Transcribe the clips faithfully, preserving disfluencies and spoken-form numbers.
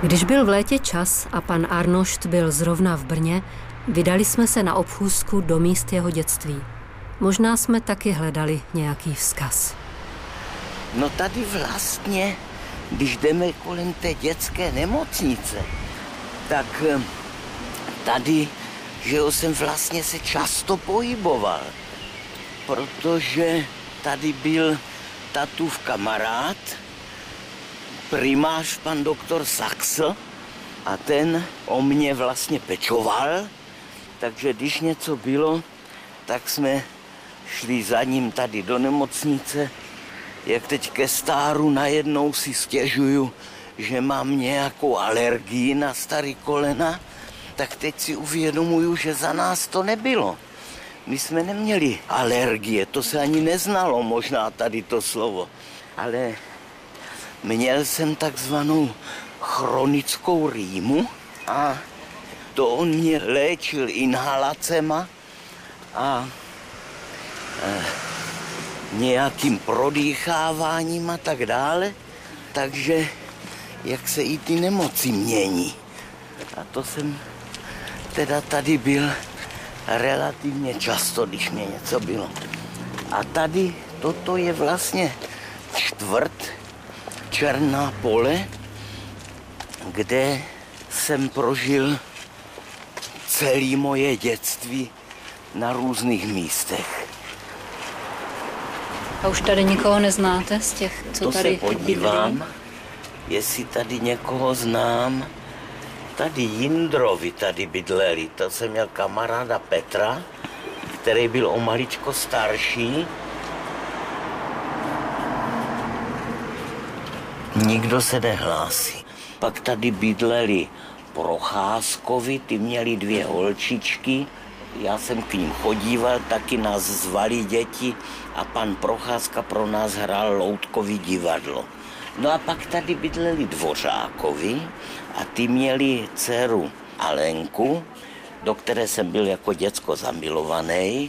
Když byl v létě čas a pan Arnošt byl zrovna v Brně, vydali jsme se na obchůzku do míst jeho dětství. Možná jsme taky hledali nějaký vzkaz. No tady vlastně, když jdeme kolem té dětské nemocnice, tak tady, že jo, jsem vlastně se často pohyboval, protože tady byl tatův kamarád, primář pan doktor Saxl, a ten o mě vlastně pečoval, takže když něco bylo, tak jsme šli za ním tady do nemocnice. Jak teď ke stáru najednou si stěžuju, že mám nějakou alergii na starý kolena, tak teď si uvědomuju, že za nás to nebylo. My jsme neměli alergie, to se ani neznalo možná tady to slovo, ale měl jsem takzvanou chronickou rýmu a to on mě léčil inhalacema a eh, nějakým prodýcháváním a tak dále, takže jak se i ty nemoci mění. A to jsem teda tady byl relativně často, když mě něco bylo. A tady toto je vlastně čtvrt Černá Pole, kde jsem prožil celé moje dětství na různých místech. A už tady nikoho neznáte z těch, co to tady To se podívám, bydlí? Jestli tady někoho znám. Tady Jindrovi tady bydleli, to jsem měl kamaráda Petra, který byl o maličko starší. Nikdo se nehlásí. Pak tady bydleli Procházkovi, ty měli dvě holčičky. Já jsem k ním chodíval, taky nás zvali děti a pan Procházka pro nás hrál loutkový divadlo. No a pak tady bydleli Dvořákovi a ty měli dceru Alenku, do které jsem byl jako děcko zamilovaný.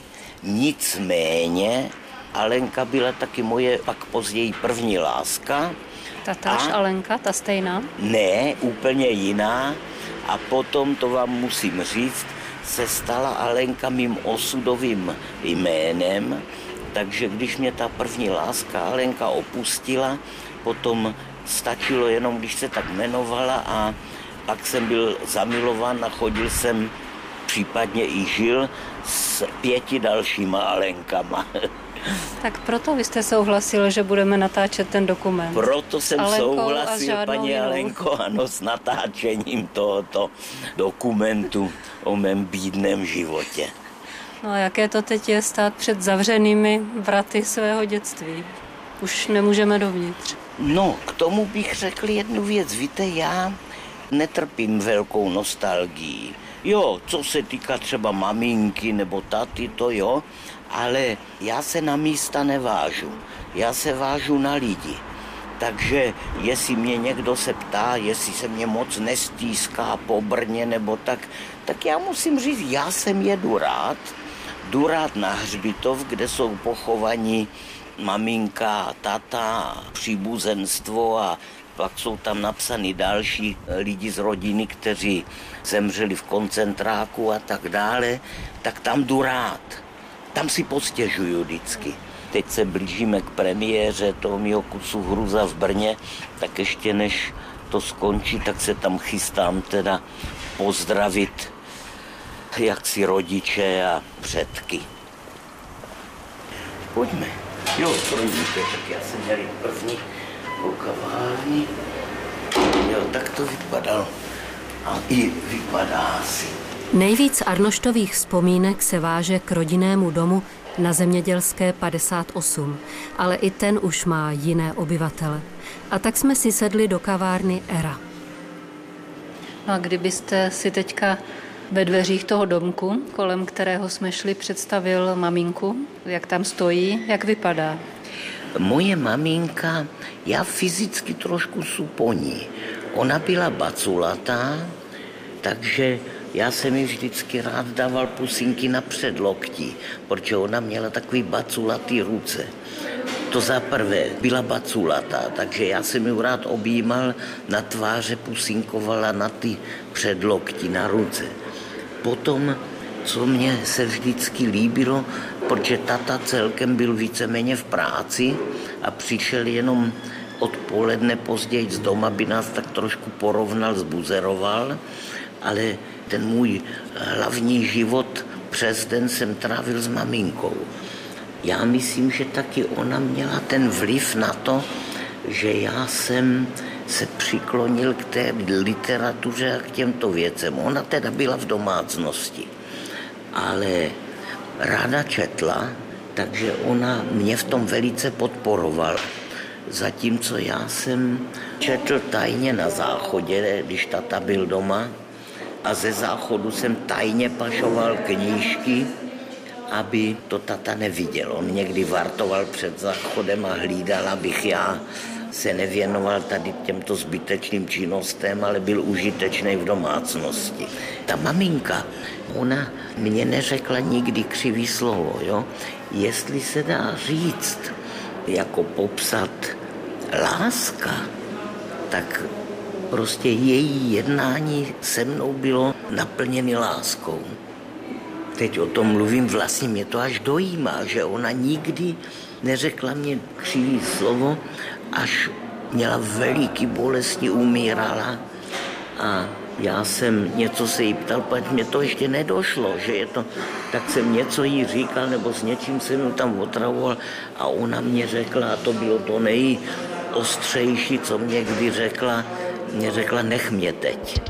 Nicméně Alenka byla taky moje pak později první láska. Tatáž a Alenka, ta stejná? Ne, úplně jiná. A potom, to vám musím říct, se stala Alenka mým osudovým jménem, takže když mě ta první láska Alenka opustila, potom stačilo jenom, když se tak jmenovala a pak jsem byl zamilován a chodil jsem, případně i žil s pěti dalšíma Alenkama. Tak proto vy jste souhlasil, že budeme natáčet ten dokument. Proto jsem Alenkou souhlasil, paní jinou. Alenko, ano, s natáčením tohoto dokumentu o mém bídném životě. No a jaké to teď je stát před zavřenými vraty svého dětství? Už nemůžeme dovnitř. No, k tomu bych řekl jednu věc. Víte, já netrpím velkou nostalgií. Jo, co se týká třeba maminky nebo taty, to jo, ale já se na místa nevážu. Já se vážu na lidi. Takže jestli mě někdo se ptá, jestli se mě moc nestýská po Brně nebo tak, tak já musím říct, já jsem jedu rád. Jdu rád na hřbitov, kde jsou pochovaní maminka, tata, příbuzenstvo a pak jsou tam napsaný další lidi z rodiny, kteří zemřeli v koncentráku a tak dále, tak tam jdu rád. Tam si postěžuju vždycky. Teď se blížíme k premiéře toho mýho kusu Hruza v Brně, tak ještě než to skončí, tak se tam chystám teda pozdravit jaksi rodiče a předky. Pojďme. Jo, promiňte, tak já jsem měl první po kavárně. Jo, tak to vypadalo. A i vypadá asi. Nejvíc Arnoštových vzpomínek se váže k rodinnému domu na Zemědělské padesát osm, ale i ten už má jiné obyvatele. A tak jsme si sedli do kavárny Era. A kdybyste si teďka ve dveřích toho domku, kolem kterého jsme šli, představil maminku, jak tam stojí, jak vypadá? Moje maminka, já fyzicky trošku suponí. Ona byla baculatá, takže já jsem ji vždycky rád dával pusinky na předloktí, protože ona měla takový baculatý ruce. To za prvé byla baculatá, takže já jsem ju rád objímal, na tváře pusínkovala na ty předlokti, na ruce. Potom, co mě se vždycky líbilo, protože tata celkem byl víceméně v práci a přišel jenom odpoledne později z doma, by nás tak trošku porovnal, zbuzeroval, ale ten můj hlavní život přes den jsem trávil s maminkou. Já myslím, že taky ona měla ten vliv na to, že já jsem se přiklonil k té literatuře a k těmto věcem. Ona teda byla v domácnosti, ale ráda četla, takže ona mě v tom velice podporovala. Zatímco já jsem četl tajně na záchodě, když tata byl doma, a ze záchodu jsem tajně pašoval knížky, aby to tata neviděl. On někdy vartoval před záchodem a hlídal, abych já se nevěnoval tady těmto zbytečným činnostem, ale byl užitečný v domácnosti. Ta maminka, ona mě neřekla nikdy křivý slovo, jo? Jestli se dá říct, jako popsat láska, tak prostě její jednání se mnou bylo naplněné láskou. Teď o tom mluvím, vlastně mě to až dojímá, že ona nikdy neřekla mě křivý slovo, až měla veliký bolesti, umírala a já jsem něco se jí ptal, protože mě to ještě nedošlo, že je to, tak jsem něco jí říkal, nebo s něčím jsem ju tam otravoval a ona mě řekla, a to bylo to nejostřejší, co mě kdy řekla, mě řekla, nech mě teď.